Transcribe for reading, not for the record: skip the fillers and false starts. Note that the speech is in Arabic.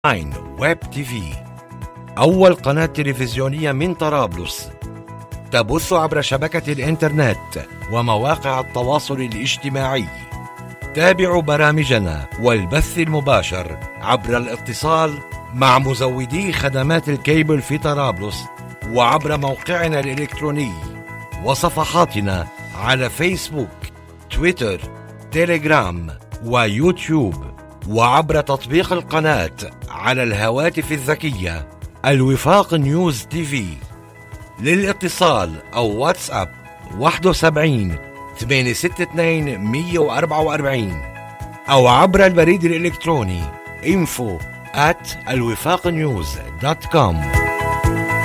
ويب تي في، أول قناة تلفزيونية من طرابلس، تبث عبر شبكة الإنترنت ومواقع التواصل الاجتماعي. تابعوا برامجنا والبث المباشر عبر الاتصال مع مزودي خدمات الكيبل في طرابلس، وعبر موقعنا الإلكتروني وصفحاتنا على فيسبوك، تويتر، تيليجرام ويوتيوب، وعبر تطبيق القناة على الهواتف الذكية الوفاق نيوز تي في. للاتصال أو واتساب 71 862 144 أو عبر البريد الإلكتروني info@alwifaqnews.com.